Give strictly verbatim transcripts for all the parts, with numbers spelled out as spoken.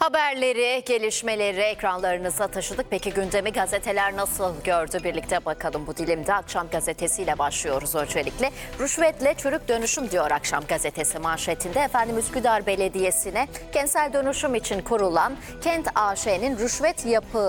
Haberleri, gelişmeleri ekranlarınıza taşıdık. Peki gündemi gazeteler nasıl gördü? Birlikte bakalım bu dilimde. Akşam gazetesiyle başlıyoruz öncelikle. Rüşvetle çürük dönüşüm diyor Akşam gazetesi manşetinde. Efendim Üsküdar Belediyesi'ne kentsel dönüşüm için kurulan Kent A Ş'nin rüşvet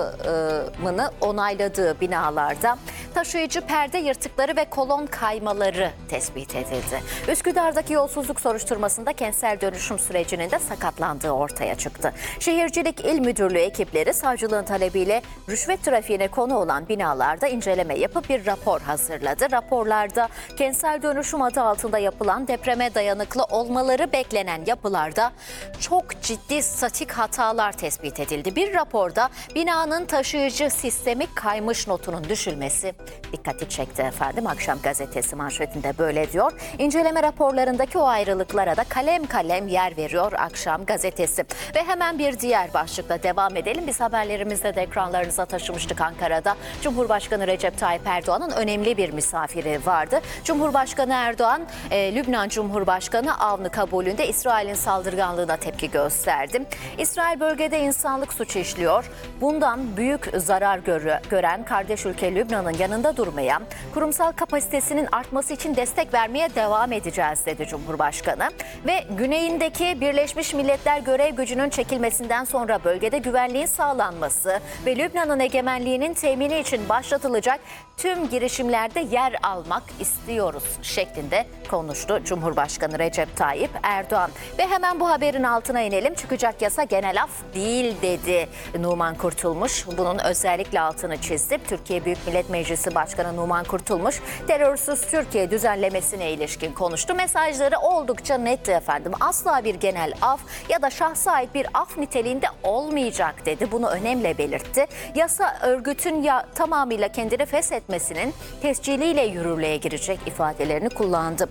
yapımını onayladığı binalarda taşıyıcı perde yırtıkları ve kolon kaymaları tespit edildi. Üsküdar'daki yolsuzluk soruşturmasında kentsel dönüşüm sürecinin de sakatlandığı ortaya çıktı. Şehircilik İl Müdürlüğü ekipleri savcılığın talebiyle rüşvet trafiğine konu olan binalarda inceleme yapıp bir rapor hazırladı. Raporlarda kentsel dönüşüm adı altında yapılan depreme dayanıklı olmaları beklenen yapılarda çok ciddi statik hatalar tespit edildi. Bir raporda binanın taşıyıcı sistemi kaymış notunun düşülmesi dikkati çekti efendim. Akşam gazetesi manşetinde böyle diyor. İnceleme raporlarındaki o ayrılıklara da kalem kalem yer veriyor Akşam gazetesi. Ve hemen bir diğer başlıkla devam edelim. Biz haberlerimizde de ekranlarınıza taşımıştık Ankara'da. Cumhurbaşkanı Recep Tayyip Erdoğan'ın önemli bir misafiri vardı. Cumhurbaşkanı Erdoğan, e, Lübnan Cumhurbaşkanı Avni kabulünde İsrail'in saldırganlığına tepki gösterdi. İsrail bölgede insanlık suçu işliyor. Bundan büyük zarar gör- gören kardeş ülke Lübnan'ın yanında durmaya, kurumsal kapasitesinin artması için destek vermeye devam edeceğiz dedi Cumhurbaşkanı. Ve güneyindeki Birleşmiş Milletler görev gücünün çekilmesinden sonra bölgede güvenliğin sağlanması ve Lübnan'ın egemenliğinin temini için başlatılacak tüm girişimlerde yer almak istiyoruz şeklinde konuştu Cumhurbaşkanı Recep Tayyip Erdoğan. Ve hemen bu haberin altına inelim. Çıkacak yasa genel af değil dedi Numan Kurtulmuş. Bunun özellikle altını çizdi. Türkiye Büyük Millet Meclisi Başkanı Numan Kurtulmuş terörsüz Türkiye düzenlemesine ilişkin konuştu. Mesajları oldukça netti efendim. Asla bir genel af ya da şahsa ait bir af niteliğinde olmayacak dedi. Bunu önemli belirtti. Yasa örgütün ya tamamıyla kendini feshetmesinin tesciliyle yürürlüğe girecek ifadelerini kullandı.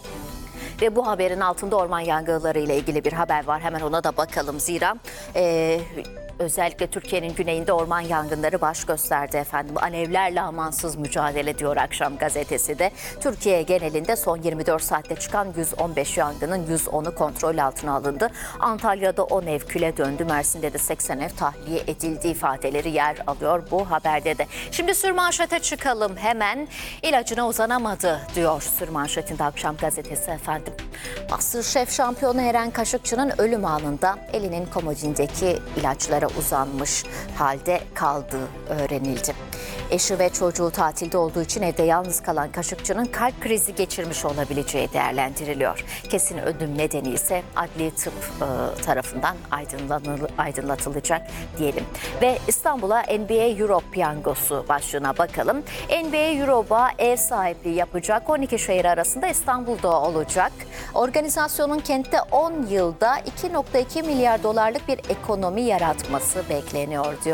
Ve bu haberin altında orman yangınları ile ilgili bir haber var. Hemen ona da bakalım. Zira e, özellikle Türkiye'nin güneyinde orman yangınları baş gösterdi efendim. Alevlerle amansız mücadele diyor Akşam gazetesi de. Türkiye genelinde son yirmi dört saatte çıkan yüz on beş yangının yüz onu kontrol altına alındı. Antalya'da on ev küle döndü. Mersin'de de seksen ev tahliye edildi ifadeleri yer alıyor bu haberde de. Şimdi sürmanşete çıkalım hemen. İlacına uzanamadı diyor sürmanşetinde Akşam gazetesi efendim. MasterChef şampiyonu Eren Kaşıkçı'nın ölüm anında elinin komodindeki ilaçlara uzanmış halde kaldığı öğrenildi. Eşi ve çocuğu tatilde olduğu için evde yalnız kalan Kaşıkçı'nın kalp krizi geçirmiş olabileceği değerlendiriliyor. Kesin ölüm nedeni ise adli tıp e, tarafından aydınlatılacak diyelim. Ve İstanbul'a N B A Europe piyangosu başlığına bakalım. N B A Europe'a ev sahipliği yapacak on iki şehir arasında İstanbul'da olacak. Organizasyonun kentte on yılda iki virgül iki milyar dolarlık bir ekonomi yaratması bekleniyor diyor.